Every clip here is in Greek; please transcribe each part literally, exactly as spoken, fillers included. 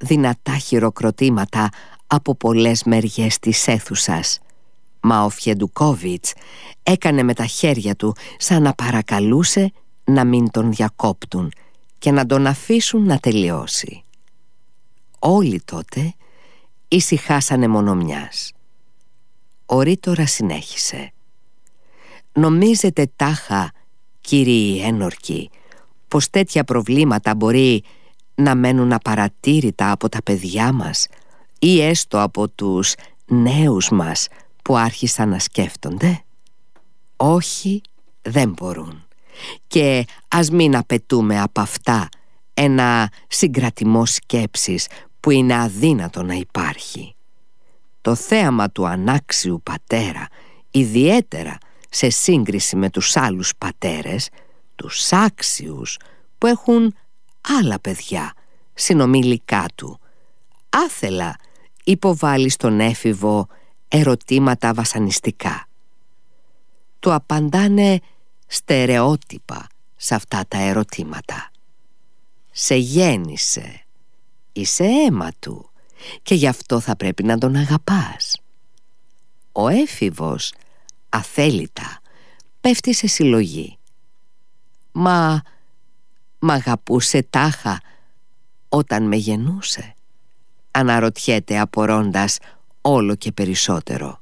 δυνατά χειροκροτήματα από πολλές μεριές της αίθουσας. Μα ο Φιεντουκόβιτς έκανε με τα χέρια του σαν να παρακαλούσε να μην τον διακόπτουν και να τον αφήσουν να τελειώσει. Όλοι τότε ησυχάσανε μόνο μιας. Ο ρήτορας συνέχισε. «Νομίζετε τάχα, κύριοι ένορκοι, πως τέτοια προβλήματα μπορεί να μένουν απαρατήρητα από τα παιδιά μας ή έστω από τους νέους μας που άρχισαν να σκέφτονται? Όχι, δεν μπορούν. Και ας μην απαιτούμε από αυτά ένα συγκρατημό σκέψης που είναι αδύνατο να υπάρχει. Το θέαμα του ανάξιου πατέρα, ιδιαίτερα σε σύγκριση με τους άλλους πατέρες, τους άξιους που έχουν άλλα παιδιά συνομιλικά του, άθελα υποβάλλει στον έφηβο ερωτήματα βασανιστικά. Του απαντάνε στερεότυπα σε αυτά τα ερωτήματα. Σε γέννησε, είσαι αίμα του και γι' αυτό θα πρέπει να τον αγαπάς. Ο έφηβος αθέλητα πέφτει σε συλλογή. Μα μ' αγαπούσε τάχα όταν με γεννούσε? Αναρωτιέται απορώντας όλο και περισσότερο.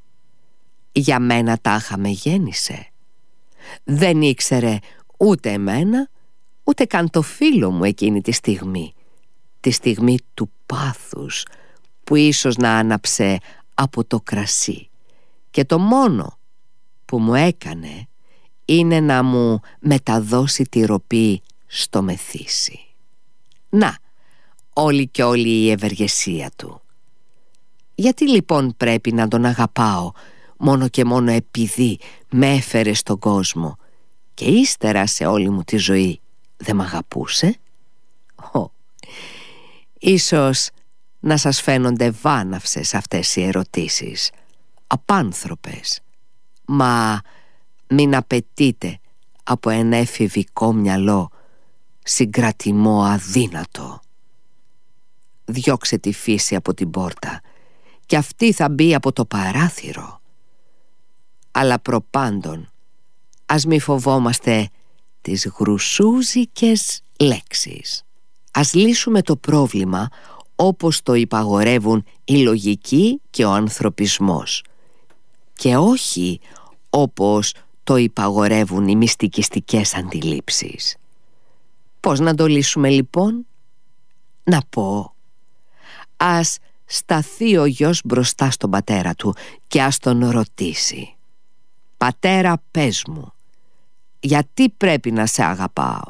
Για μένα τάχα με γέννησε. Δεν ήξερε ούτε εμένα, ούτε καν το φίλο μου εκείνη τη στιγμή. Τη στιγμή του πάθους που ίσως να άναψε από το κρασί. Και το μόνο που μου έκανε είναι να μου μεταδώσει τη ροπή στο μεθύσι. Να, όλη και όλη η ευεργεσία του. Γιατί λοιπόν πρέπει να τον αγαπάω μόνο και μόνο επειδή με έφερε στον κόσμο και ύστερα σε όλη μου τη ζωή δεν μ' αγαπούσε? Ω, ίσως να σας φαίνονται βάναυσες αυτές οι ερωτήσεις, απάνθρωπες. Μα μην απαιτείτε από ένα εφηβικό μυαλό συγκρατημό αδύνατο. Διώξε τη φύση από την πόρτα και αυτή θα μπει από το παράθυρο. Αλλά προπάντων ας μη φοβόμαστε τις γρουσούζικες λέξεις. Ας λύσουμε το πρόβλημα όπως το υπαγορεύουν η λογική και ο ανθρωπισμός και όχι όπως το υπαγορεύουν οι μυστικιστικές αντιλήψεις. Πώς να το λύσουμε λοιπόν? Να πω, ας σταθεί ο γιος μπροστά στον πατέρα του και ας τον ρωτήσει. «Πατέρα, πες μου, γιατί πρέπει να σε αγαπάω?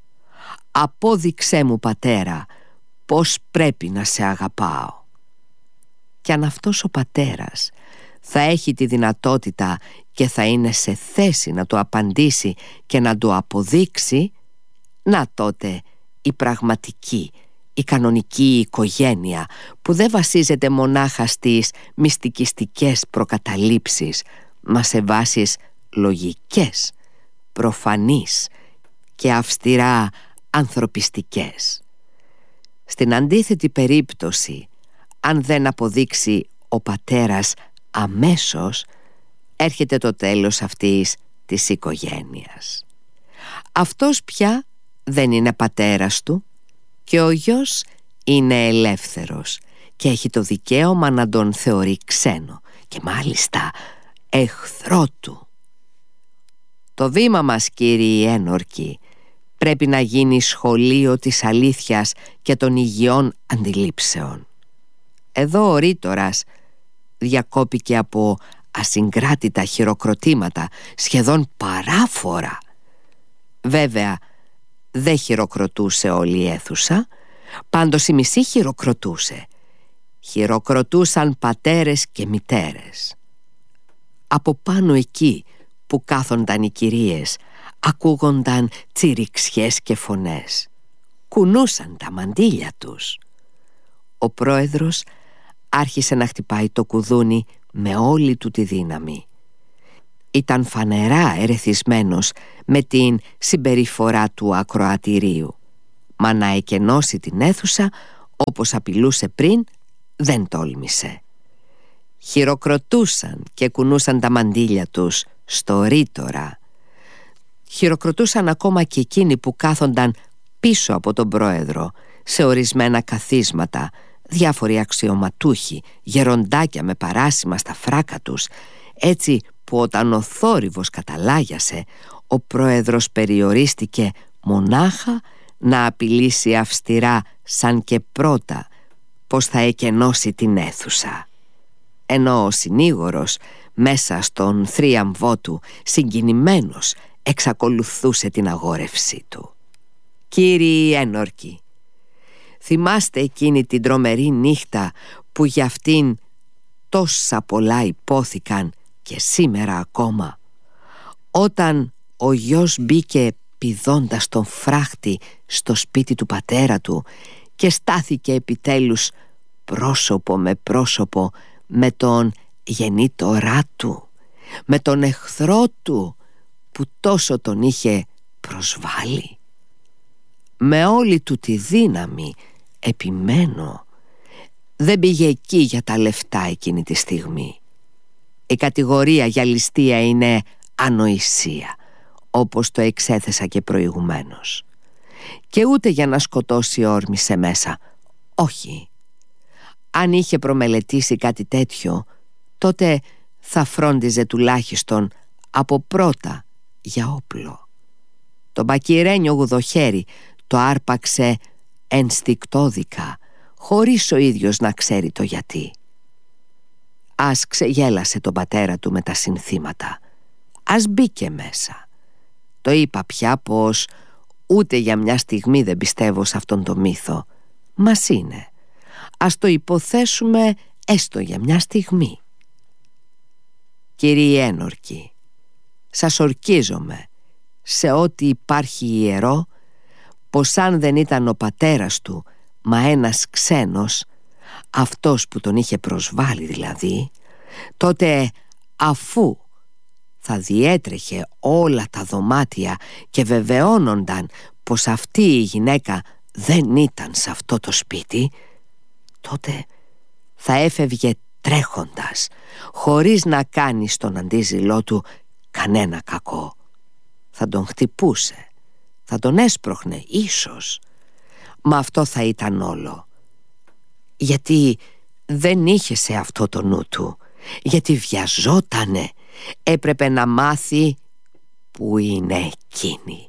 Απόδειξέ μου, πατέρα, πώς πρέπει να σε αγαπάω». Και αν αυτός ο πατέρας θα έχει τη δυνατότητα και θα είναι σε θέση να το απαντήσει και να το αποδείξει, να τότε η πραγματική, η κανονική οικογένεια που δεν βασίζεται μονάχα στις μυστικιστικές προκαταλήψεις, μα σε βάσεις λογικές, προφανείς και αυστηρά ανθρωπιστικές. Στην αντίθετη περίπτωση, αν δεν αποδείξει ο πατέρας αμέσως, έρχεται το τέλος αυτής της οικογένειας. Αυτός πια δεν είναι πατέρας του και ο γιος είναι ελεύθερος και έχει το δικαίωμα να τον θεωρεί ξένο και μάλιστα εχθρό του. Το βήμα μας, κύριοι ένορκοι, πρέπει να γίνει σχολείο της αλήθειας και των υγιών αντιλήψεων. Εδώ ο ρήτορας διακόπηκε από ασυγκράτητα χειροκροτήματα, σχεδόν παράφορα. Βέβαια δεν χειροκροτούσε όλη η αίθουσα, πάντως η μισή χειροκροτούσε. Χειροκροτούσαν πατέρες και μητέρες. Από πάνω εκεί που κάθονταν οι κυρίες ακούγονταν τσιριξιές και φωνές. Κουνούσαν τα μαντίλια τους. Ο πρόεδρος άρχισε να χτυπάει το κουδούνι με όλη του τη δύναμη. Ήταν φανερά ερεθισμένος με την συμπεριφορά του ακροατηρίου. Μα να εκενώσει την αίθουσα, όπως απειλούσε πριν, δεν τόλμησε. Χειροκροτούσαν και κουνούσαν τα μαντίλια τους στο ρήτορα. Χειροκροτούσαν ακόμα και εκείνοι που κάθονταν πίσω από τον πρόεδρο, σε ορισμένα καθίσματα, διάφοροι αξιωματούχοι, γεροντάκια με παράσημα στα φράκα τους, έτσι που όταν ο θόρυβος καταλάγιασε, ο πρόεδρος περιορίστηκε μονάχα να απειλήσει αυστηρά, σαν και πρώτα, πως θα εκενώσει την αίθουσα. Ενώ ο συνήγορος μέσα στον θρίαμβό του, συγκινημένος, εξακολουθούσε την αγόρευσή του. «Κύριοι ένορκοι, θυμάστε εκείνη την τρομερή νύχτα που για αυτήν τόσα πολλά υπόθηκαν και σήμερα ακόμα, όταν ο γιος μπήκε πηδώντας τον φράχτη στο σπίτι του πατέρα του και στάθηκε επιτέλους πρόσωπο με πρόσωπο με τον γεννήτορά του, με τον εχθρό του που τόσο τον είχε προσβάλει. Με όλη του τη δύναμη, επιμένω, δεν πήγε εκεί για τα λεφτά εκείνη τη στιγμή. Η κατηγορία για ληστεία είναι ανοησία, όπως το εξέθεσα και προηγουμένως. Και ούτε για να σκοτώσει όρμησε μέσα. Όχι. Αν είχε προμελετήσει κάτι τέτοιο, τότε θα φρόντιζε τουλάχιστον από πρώτα για όπλο. Το μπακυρένιο γουδοχέρι το άρπαξε ενστικτόδικα, χωρίς ο ίδιος να ξέρει το γιατί. Ας ξεγέλασε τον πατέρα του με τα συνθήματα. Ας μπήκε μέσα. Το είπα πια πως ούτε για μια στιγμή δεν πιστεύω σε αυτόν τον μύθο. Μας είναι. Ας το υποθέσουμε έστω για μια στιγμή. Κύριοι ένορκοι, σας ορκίζομαι σε ό,τι υπάρχει ιερό, πως αν δεν ήταν ο πατέρας του, μα ένας ξένος, αυτός που τον είχε προσβάλει δηλαδή, τότε αφού θα διέτρεχε όλα τα δωμάτια και βεβαιώνονταν πως αυτή η γυναίκα δεν ήταν σε αυτό το σπίτι, τότε θα έφευγε τρέχοντας, χωρίς να κάνει στον αντίζηλό του κανένα κακό. Θα τον χτυπούσε, θα τον έσπροχνε ίσως, μα αυτό θα ήταν όλο. Γιατί δεν είχε σε αυτό το νου του, γιατί βιαζότανε, έπρεπε να μάθει που είναι εκείνη.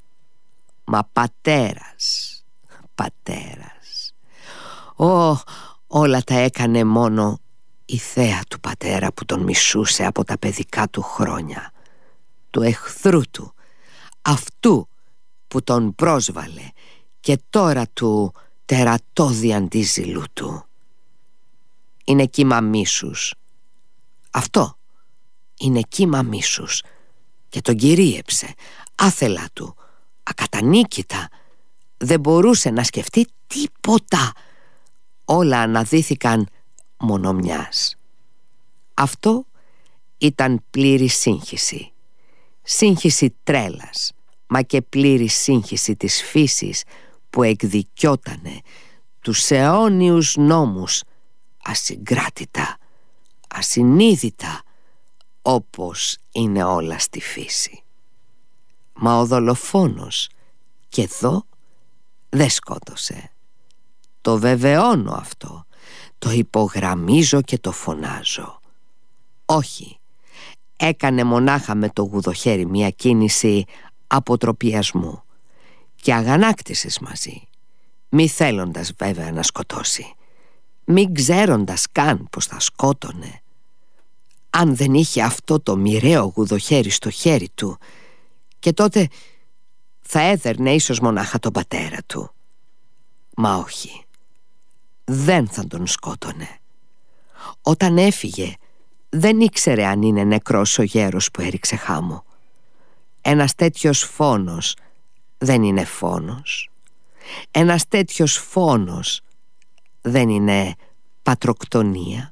Μα πατέρας, πατέρας, Ω, όλα τα έκανε μόνο η θέα του πατέρα που τον μισούσε από τα παιδικά του χρόνια, του εχθρού του, αυτού που τον πρόσβαλε και τώρα του τερατώδη αντίζηλου του. Είναι κύμα μίσους. Αυτό είναι κύμα μίσους και τον κυρίεψε άθελα του, ακατανίκητα. Δεν μπορούσε να σκεφτεί τίποτα. Όλα αναδύθηκαν μόνο μιας. Αυτό ήταν πλήρη σύγχυση. Σύγχυση τρέλας, μα και πλήρη σύγχυση της φύσης που εκδικιότανε τους αιώνιους νόμους ασυγκράτητα, ασυνείδητα, όπως είναι όλα στη φύση. Μα ο δολοφόνος και εδώ δεν σκότωσε. Το βεβαιώνω αυτό, το υπογραμμίζω και το φωνάζω. Όχι, έκανε μονάχα με το γουδοχέρι μια κίνηση αποτροπιασμού και αγανάκτησης μαζί, μη θέλοντας βέβαια να σκοτώσει, μη ξέροντας καν πως θα σκότωνε. Αν δεν είχε αυτό το μοιραίο γουδοχέρι στο χέρι του, και τότε θα έδερνε ίσως μονάχα τον πατέρα του. Μα όχι, δεν θα τον σκότωνε. Όταν έφυγε δεν ήξερε αν είναι νεκρός ο γέρος που έριξε χάμω. Ένας τέτοιος φόνος δεν είναι φόνος. Ένας τέτοιος φόνος δεν είναι πατροκτονία.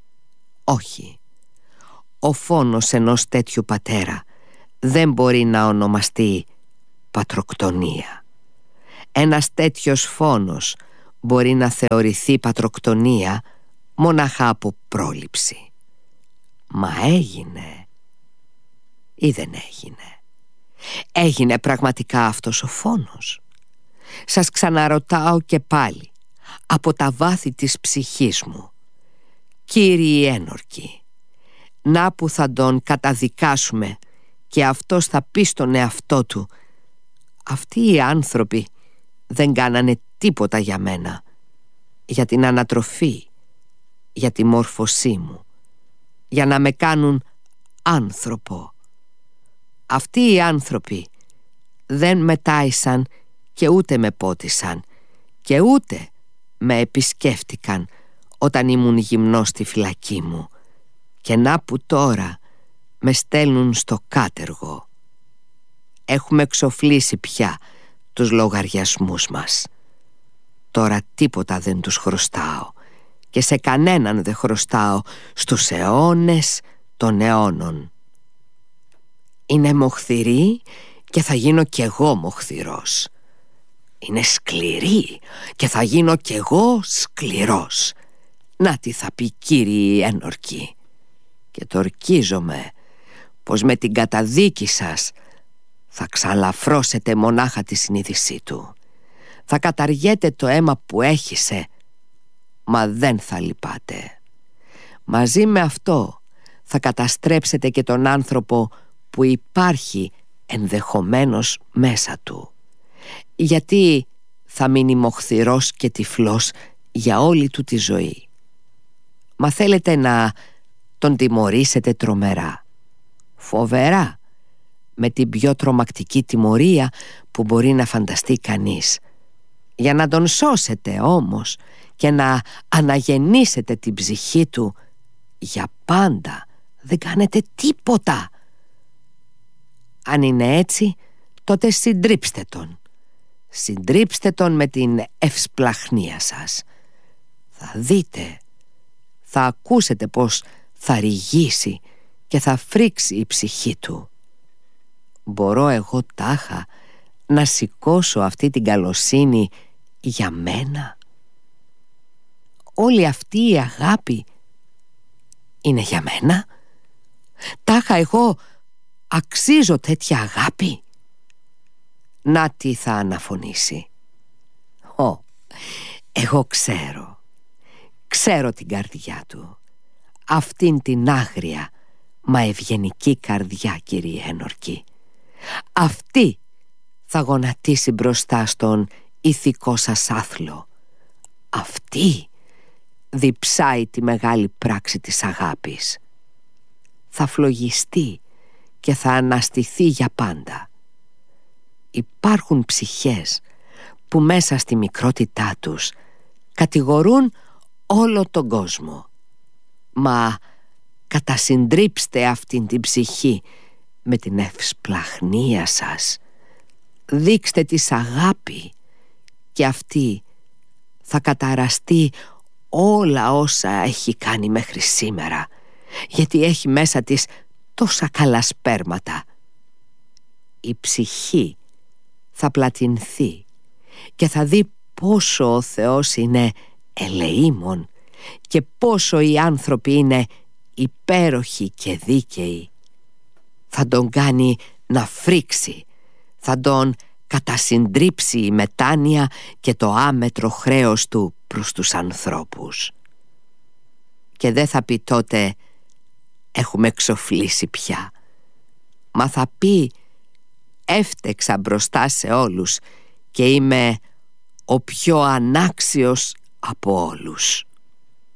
Όχι, ο φόνος ενός τέτοιου πατέρα δεν μπορεί να ονομαστεί πατροκτονία. Ένας τέτοιος φόνος μπορεί να θεωρηθεί πατροκτονία μονάχα από πρόληψη. Μα έγινε ή δεν έγινε? Έγινε πραγματικά αυτός ο φόνος? Σας ξαναρωτάω και πάλι από τα βάθη της ψυχής μου, κύριοι ένορκοι, να που θα τον καταδικάσουμε και αυτός θα πει στον εαυτό του: αυτοί οι άνθρωποι δεν κάνανε τίποτα για μένα, για την ανατροφή, για τη μόρφωσή μου, για να με κάνουν άνθρωπο. Αυτοί οι άνθρωποι δεν με τάισαν και ούτε με πότισαν και ούτε με επισκέφτηκαν όταν ήμουν γυμνός στη φυλακή μου, και να που τώρα με στέλνουν στο κάτεργο. Έχουμε εξοφλήσει πια τους λογαριασμούς μας. Τώρα τίποτα δεν τους χρωστάω και σε κανέναν δεν χρωστάω στους αιώνες των αιώνων. Είναι μοχθηρή και θα γίνω κι εγώ μοχθηρός. Είναι σκληρή και θα γίνω κι εγώ σκληρός. Να τι θα πει, κύριοι ένορκοι. Και τορκίζομαι πως με την καταδίκη σας θα ξαλαφρώσετε μονάχα τη συνείδησή του. Θα καταργέτε το αίμα που έχισε, μα δεν θα λυπάτε. Μαζί με αυτό θα καταστρέψετε και τον άνθρωπο που υπάρχει ενδεχομένως μέσα του, γιατί θα μείνει μοχθηρός και τυφλός για όλη του τη ζωή. Μα θέλετε να τον τιμωρήσετε τρομερά, φοβερά, με την πιο τρομακτική τιμωρία που μπορεί να φανταστεί κανείς. Για να τον σώσετε όμως και να αναγεννήσετε την ψυχή του για πάντα, δεν κάνετε τίποτα. Αν είναι έτσι, τότε συντρίψτε τον. Συντρίψτε τον με την ευσπλαχνία σας. Θα δείτε, θα ακούσετε πως θα ρηγήσει και θα φρίξει η ψυχή του. Μπορώ εγώ τάχα να σηκώσω αυτή την καλοσύνη για μένα? Όλη αυτή η αγάπη είναι για μένα? Τάχα εγώ αξίζω τέτοια αγάπη? Να τι θα αναφωνήσει. Ω, εγώ ξέρω, ξέρω την καρδιά του, αυτήν την άγρια μα ευγενική καρδιά, κύριε ένορκοι. Αυτή θα γονατίσει μπροστά στον ηθικό σας άθλο. Αυτή διψάει τη μεγάλη πράξη της αγάπης. Θα φλογιστεί και θα αναστηθεί για πάντα. Υπάρχουν ψυχές που μέσα στη μικρότητά τους κατηγορούν όλο τον κόσμο. Μα κατασυντρίψτε αυτήν την ψυχή με την ευσπλαχνία σας. Δείξτε της αγάπη και αυτή θα καταραστεί όλα όσα έχει κάνει μέχρι σήμερα, γιατί έχει μέσα της τόσα καλά σπέρματα. Η ψυχή θα πλατινθεί και θα δει πόσο ο Θεός είναι ελεήμων και πόσο οι άνθρωποι είναι υπέροχοι και δίκαιοι. Θα τον κάνει να φρίξει, θα τον κατασυντρίψει η μετάνοια και το άμετρο χρέος του προς τους ανθρώπους. Και δεν θα πει τότε έχουμε εξοφλήσει πια, μα θα πει έφτεξα μπροστά σε όλους και είμαι ο πιο ανάξιος από όλους.